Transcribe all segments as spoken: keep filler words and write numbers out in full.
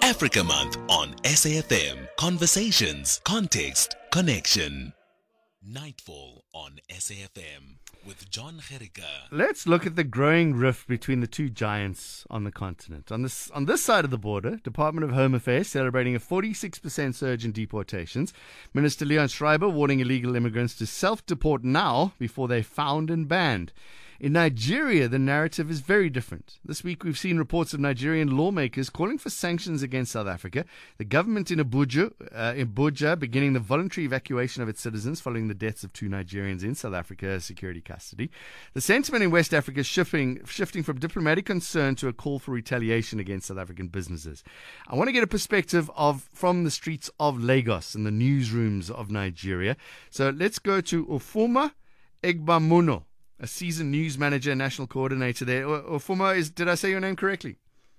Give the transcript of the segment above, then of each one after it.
Africa Month on S A F M. Conversations, context, connection. Nightfall on S A F M with John Gericka. Let's look at the growing rift between the two giants on the continent. On this on this side of the border, Department of Home Affairs celebrating a forty-six percent surge in deportations. Minister Leon Schreiber warning illegal immigrants to self-deport now before they're found and banned. In Nigeria, the narrative is very different. This week, we've seen reports of Nigerian lawmakers calling for sanctions against South Africa. The government in Abuja, uh, in Abuja beginning the voluntary evacuation of its citizens following the deaths of two Nigerians in South Africa security custody. The sentiment in West Africa is shifting, shifting from diplomatic concern to a call for retaliation against South African businesses. I want to get a perspective of from the streets of Lagos and the newsrooms of Nigeria. So let's go to Ufuma Egbamuno, a seasoned news manager and national coordinator there. Ufuma, is did I say your name correctly?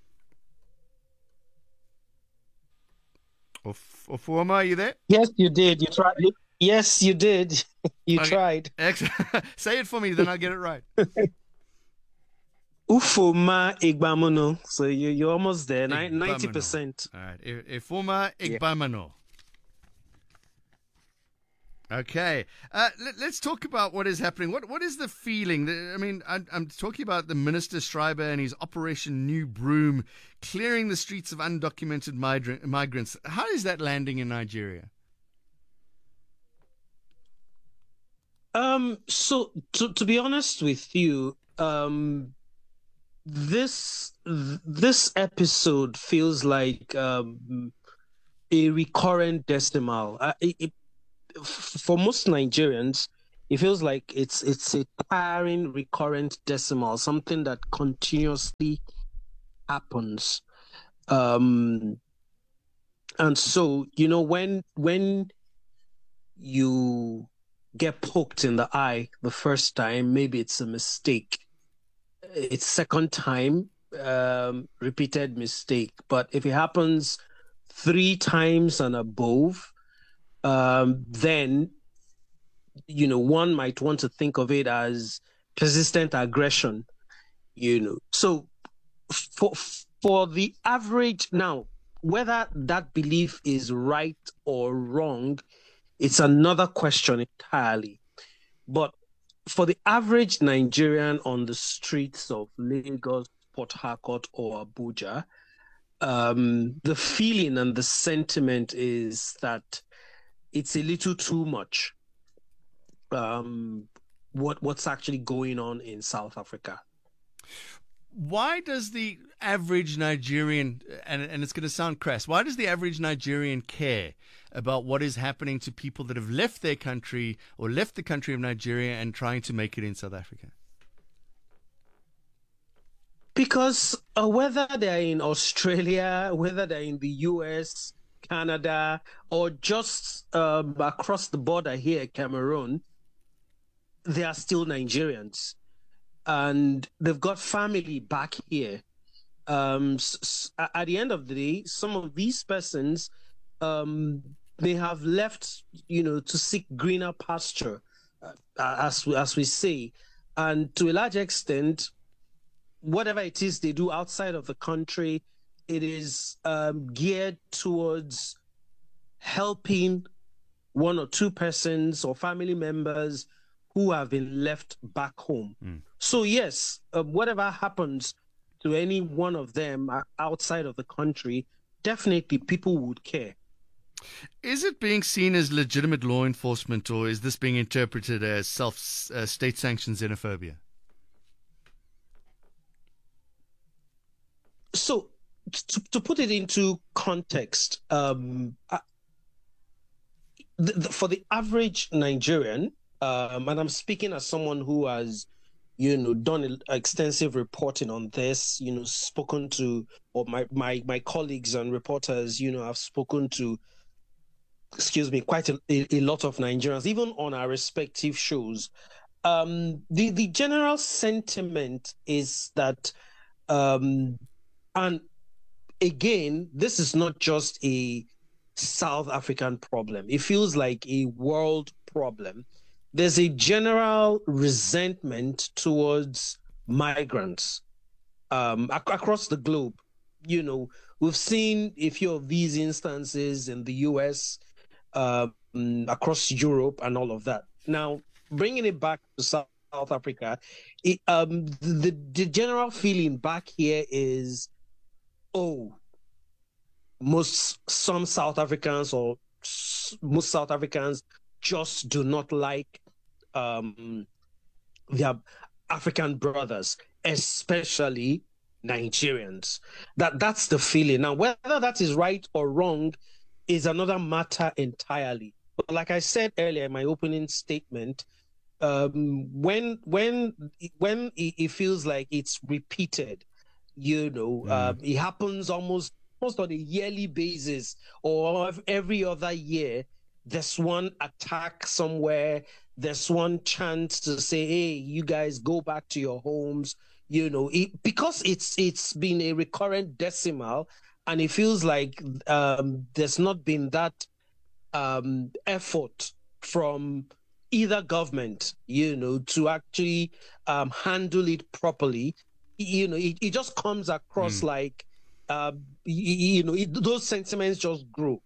Uf, Ufuma, are you there? Yes, you did. You tried. You, yes, you did. you okay. tried. Excellent. Say it for me, then I'll get it right. Ufuma Egbamuno. So you, you're almost there. ninety percent. All right. Ufuma Egbamuno. Okay, uh, let, let's talk about what is happening. What What is the feeling? I mean, I'm, I'm talking about the Minister Schreiber and his Operation New Broom, clearing the streets of undocumented migrant, migrants. How is that landing in Nigeria? Um. So, to to be honest with you, um, this this episode feels like um, a recurrent decimal. Uh, it, it, For most Nigerians, it feels like it's it's a tiring, recurrent decimal, something that continuously happens. Um, and so, you know, when when you get poked in the eye the first time, maybe it's a mistake. It's second time, um, repeated mistake. But if it happens three times and above, Um, then, you know, one might want to think of it as persistent aggression, you know. So for, for the average, now, whether that belief is right or wrong, it's another question entirely. But for the average Nigerian on the streets of Lagos, Port Harcourt, or Abuja, um, the feeling and the sentiment is that it's a little too much. Um, what what's actually going on in South Africa? Why does the average Nigerian, and and it's going to sound crass, why does the average Nigerian care about what is happening to people that have left their country or left the country of Nigeria and trying to make it in South Africa? Because uh, whether they're in Australia, whether they're in the U S, Canada, or just um, across the border here, Cameroon, they are still Nigerians, and they've got family back here. Um, s- at the end of the day, some of these persons um, may have left, you know, to seek greener pasture, uh, as as we say, and to a large extent, whatever it is they do outside of the country, it is um, geared towards helping one or two persons or family members who have been left back home. Mm. So yes, uh, whatever happens to any one of them outside of the country, definitely people would care. Is it being seen as legitimate law enforcement, or is this being interpreted as self uh, state-sanctioned xenophobia? So, To, to put it into context, um, uh, the, the, for the average Nigerian, um, and I'm speaking as someone who has, you know, done extensive reporting on this, you know, spoken to, or my, my, my colleagues and reporters, you know, have spoken to, excuse me, quite a, a lot of Nigerians, even on our respective shows. Um, the, the general sentiment is that, um, and again, this is not just a South African problem. It feels like a world problem. There's a general resentment towards migrants um, ac- across the globe. You know, we've seen a few of these instances in the U S, uh, across Europe, and all of that. Now, bringing it back to South Africa, it, um, the, the general feeling back here is, oh, most some South Africans or most South Africans just do not like um, their African brothers, especially Nigerians. That that's the feeling. Now, whether that is right or wrong is another matter entirely. But like I said earlier in my opening statement, um, when when when it, it feels like it's repeated, you know, mm. uh, it happens almost almost on a yearly basis, or every other year. There's one attack somewhere. There's one chance to say, "Hey, you guys go back to your homes." You know, it, because it's it's been a recurrent decimal, and it feels like um, there's not been that um, effort from either government, you know, to actually um, handle it properly. You know, it, it just comes across mm. like, uh, you, you know, it, those sentiments just grow.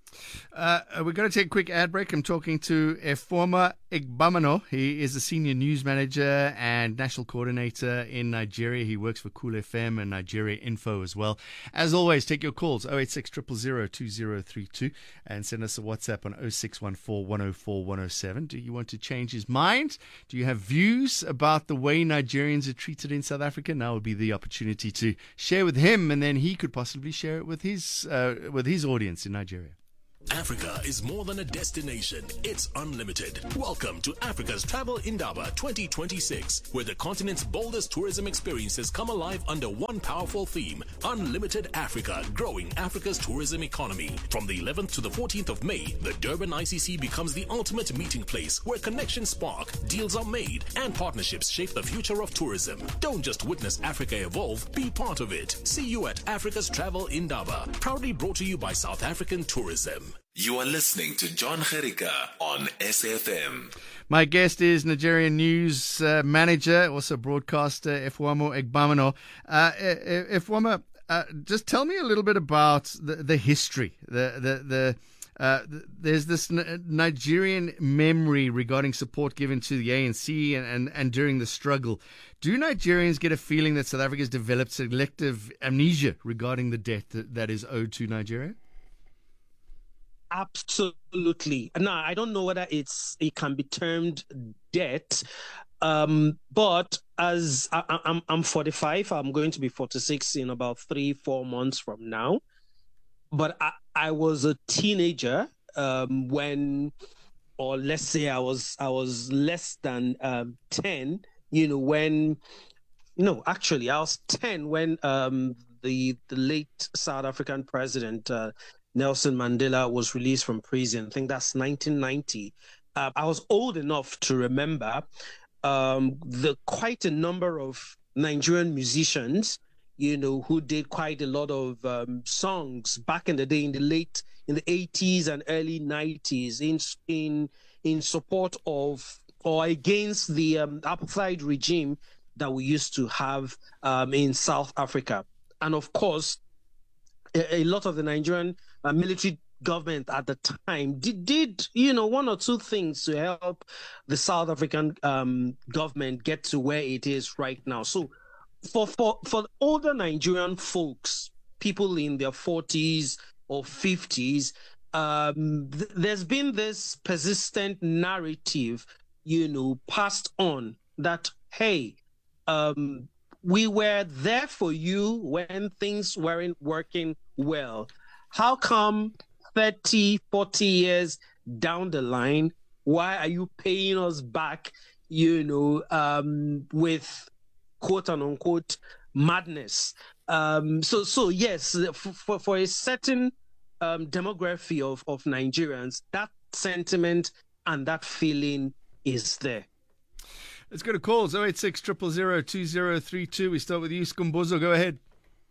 Uh, we're going to take a quick ad break. I'm talking to Efoma Igbamano. He is a senior news manager and national coordinator in Nigeria. He works for Cool F M and Nigeria Info as well. As always, take your calls oh eight six, zero zero zero, two zero three two and send us a WhatsApp on oh six one four, one oh four, one oh seven. Do you want to change his mind? Do you have views about the way Nigerians are treated in South Africa? Now would be the opportunity to share with him, and then he could possibly share it with his uh, with his audience in Nigeria. Africa is more than a destination. It's unlimited. Welcome to Africa's Travel Indaba twenty twenty-six, where the continent's boldest tourism experiences come alive under one powerful theme: Unlimited Africa, growing Africa's tourism economy. From the eleventh to the fourteenth of May, the Durban I C C becomes the ultimate meeting place where connections spark, deals are made, and partnerships shape the future of tourism. Don't just witness Africa evolve, be part of it. See you at Africa's Travel Indaba, proudly brought to you by South African Tourism. You are listening to John Gericka on S A F M. My guest is Nigerian news uh, manager, also broadcaster, Efoma Igbamano. Uh, Efoma, uh, just tell me a little bit about the, the history. The the the uh, there's this N- Nigerian memory regarding support given to the A N C and, and, and during the struggle. Do Nigerians get a feeling that South Africa has developed selective amnesia regarding the debt that, that is owed to Nigeria? Absolutely. Now, I don't know whether it's it can be termed debt, um, but as I, I'm, I'm forty-five, I'm going to be forty-six in about three, four months from now. But I, I was a teenager um, when, or let's say I was I was less than um, ten. You know, when no, actually, I was ten when um, the the late South African president. Uh, Nelson Mandela was released from prison. I think that's nineteen ninety. Uh, I was old enough to remember um, the quite a number of Nigerian musicians, you know, who did quite a lot of um, songs back in the day, in the late in the eighties and early nineties, in in in support of or against the um, apartheid regime that we used to have um, in South Africa, and of course, a, a lot of the Nigerian Uh, military government at the time did, did, you know, one or two things to help the South African um, government get to where it is right now. So for, for, for older Nigerian folks, people in their forties or fifties, um, th- there's been this persistent narrative, you know, passed on that, hey, um, we were there for you when things weren't working well. How come thirty, forty years down the line, why are you paying us back, you know, um, with quote and unquote madness? Um, so, so yes, for, for a certain um, demography of, of Nigerians, that sentiment and that feeling is there. Let's go to calls. oh eight six, zero zero zero, two zero three two. We start with you, Skumbuzo. Go ahead.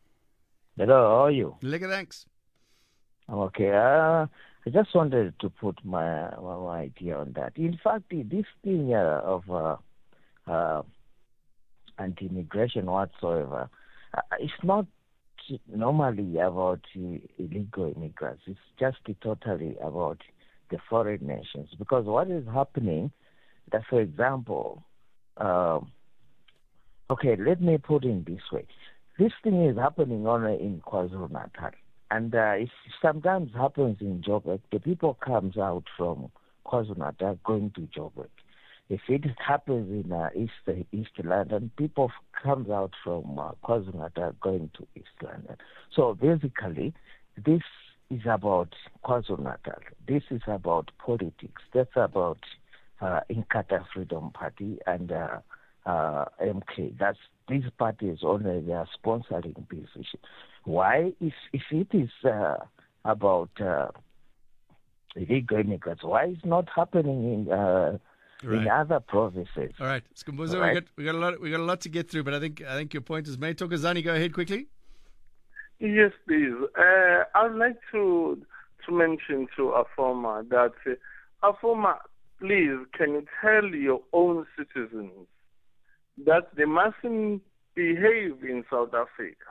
Hello, how are you? Lega, thanks. I'm okay. Uh, I just wanted to put my, my idea on that. In fact, this thing uh, of uh, uh, anti-immigration whatsoever, uh, it's not normally about uh, illegal immigrants. It's just totally about the foreign nations. Because what is happening, that for example, um, okay, let me put it this way. This thing is happening only in KwaZulu-Natal. And uh, it sometimes happens in Joburg. The people comes out from KwaZulu-Natal going to Joburg. If it happens in uh, East East London, people comes out from uh, KwaZulu-Natal going to East London. So basically, this is about KwaZulu-Natal. This is about politics. That's about uh, Inkatha Freedom Party and uh, uh, M K. That's these parties only they are sponsoring this issue. Why? If if it is uh, about uh, illegal immigrants, why is not happening in uh, Right. in other provinces? All right, Skhumbuzo, Right. we got we got a lot we got a lot to get through, but I think I think your point is made. Thokozani, go ahead quickly. Yes, please. Uh, I'd like to to mention to Afoma that uh, Afoma, please, can you tell your own citizens that they mustn't behave in South Africa?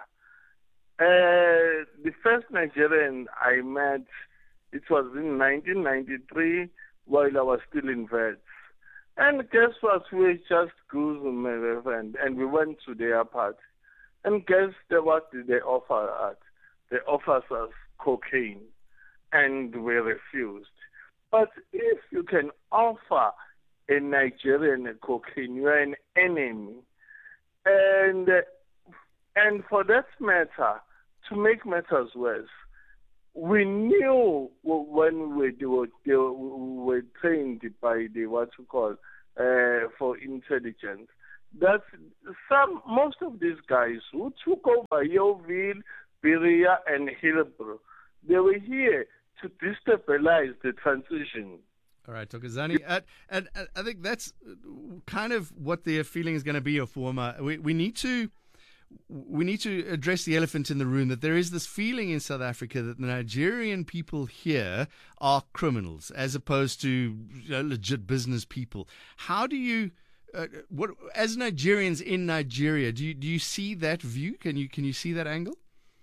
Uh, the first Nigerian I met, it was in nineteen ninety-three while I was still in Vets. And guess what? We just goose and, and we went to their party. And guess the, what did they offer us? They offered us cocaine. And we refused. But if you can offer a Nigerian cocaine, you are an enemy. And, and for that matter, to make matters worse, we knew when we were, they were trained by the what you call uh, for intelligence that some most of these guys who took over Yeoville, Berea, and Hillbrow, they were here to destabilize the transition. All right, Thokozani, and, and, and I think that's kind of what their feeling is going to be, Afoma. We we need to. We need to address the elephant in the room, that there is this feeling in South Africa that the Nigerian people here are criminals as opposed to, you know, legit business people. How do you, uh, what as Nigerians in Nigeria, do you do you see that view? Can you can you see that angle?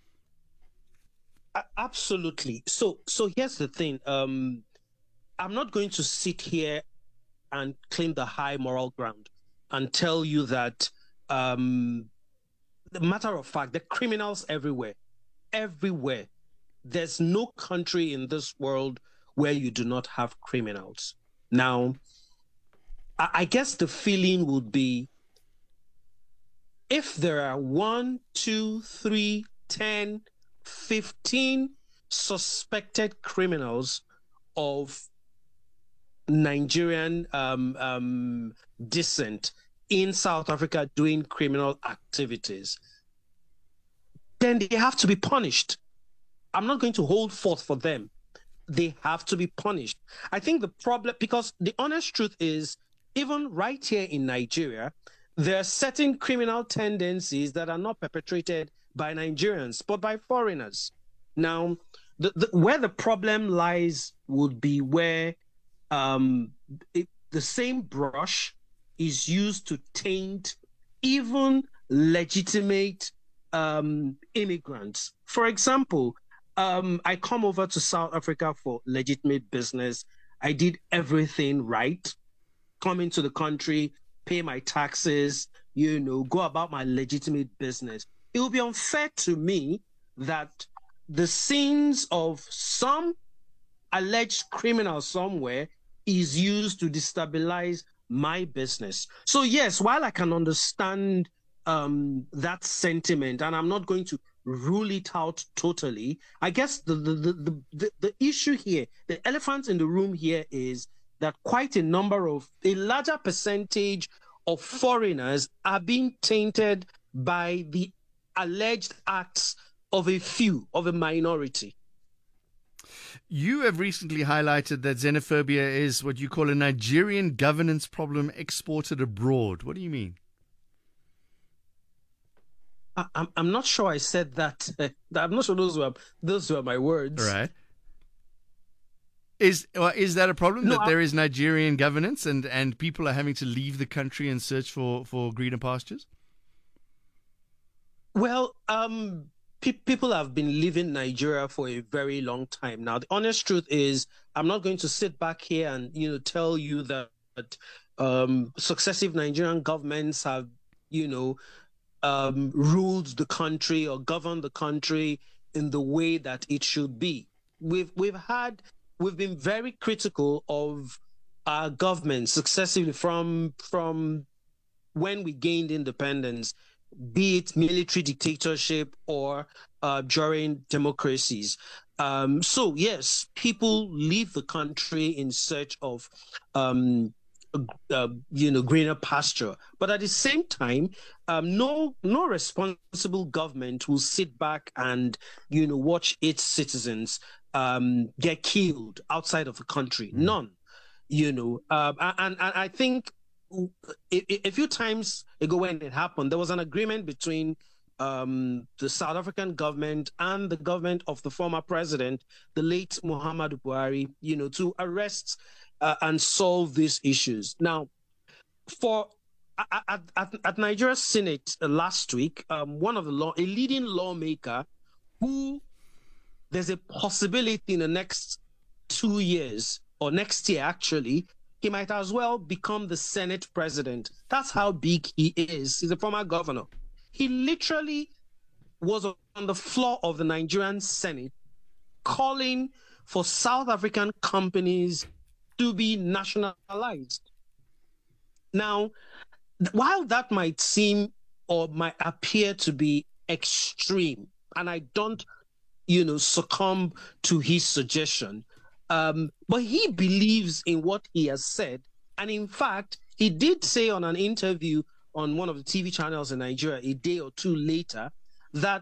Absolutely. So so here's the thing. Um, I'm not going to sit here and claim the high moral ground and tell you that. Um, The matter of fact, there are criminals everywhere, everywhere. There's no country in this world where you do not have criminals. Now, I, I guess the feeling would be if there are one, two, three, ten, fifteen suspected criminals of Nigerian um, um, descent in South Africa doing criminal activities, then they have to be punished. I'm not going to hold forth for them. They have to be punished. I think the problem, because the honest truth is, even right here in Nigeria, there are certain criminal tendencies that are not perpetrated by Nigerians, but by foreigners. Now, the, the, where the problem lies would be where um, it, the same brush is used to taint even legitimate um, immigrants. For example, um, I come over to South Africa for legitimate business. I did everything right. Come into the country, pay my taxes, you know, go about my legitimate business. It would be unfair to me that the sins of some alleged criminal somewhere is used to destabilize my business. So yes, while I can understand um, that sentiment, and I'm not going to rule it out totally, I guess the the, the the the issue here, the elephant in the room here, is that quite a number of, a larger percentage of foreigners are being tainted by the alleged acts of a few, of a minority. You have recently highlighted that xenophobia is what you call a Nigerian governance problem exported abroad. What do you mean? I, I'm I'm not sure I said that. I'm not sure those were those were my words. Right. Is uh, is that a problem, No, that I- there is Nigerian governance and, and people are having to leave the country and search for, for greener pastures? Well, um, pe- people have been leaving Nigeria for a very long time now. The honest truth is, I'm not going to sit back here and, you know, tell you that um, successive Nigerian governments have, you know, um, ruled the country or governed the country in the way that it should be. We've we've had we've been very critical of our government successively from from when we gained independence, be it military dictatorship or uh, during democracies. Um, so yes, people leave the country in search of, um, uh, you know, greener pasture. But at the same time, um, no no responsible government will sit back and, you know, watch its citizens um, get killed outside of the country. Mm. None, you know, uh, and, and I think a, a few times ago when it happened, there was an agreement between um, the South African government and the government of the former president, the late Muhammadu Buhari, you know, to arrest uh, and solve these issues. Now, for at, at, at Nigeria's Senate uh, last week, um, one of the law, a leading lawmaker who there's a possibility in the next two years or next year, actually, he might as well become the Senate president. That's how big he is. He's a former governor. He literally was on the floor of the Nigerian Senate calling for South African companies to be nationalized. Now, while that might seem or might appear to be extreme, and I don't, you know, succumb to his suggestion, Um, but he believes in what he has said. And in fact, he did say on an interview on one of the T V channels in Nigeria a day or two later that